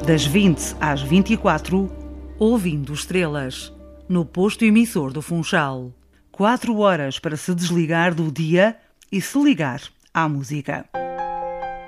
Das 20 às 24, Ouvindo Estrelas, no posto emissor do Funchal. 4 horas para se desligar do dia e se ligar à música.